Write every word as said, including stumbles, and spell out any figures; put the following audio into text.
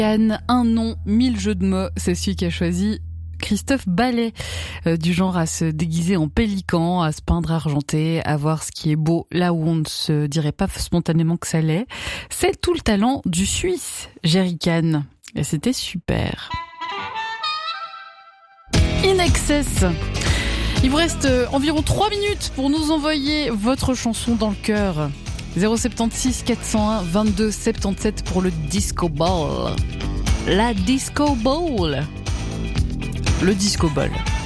Anne, un nom, mille jeux de mots, c'est celui qui a choisi Christophe Ballet, euh, du genre à se déguiser en pélican, à se peindre argenté, à voir ce qui est beau là où on ne se dirait pas spontanément que ça l'est. C'est tout le talent du Suisse, Jerry Can. Et c'était super. In Excess. Il vous reste environ trois minutes pour nous envoyer votre chanson dans le cœur. zéro sept six quatre zéro un vingt-deux soixante-dix-sept pour le Disco Ball. La Disco Ball. Le Disco Ball.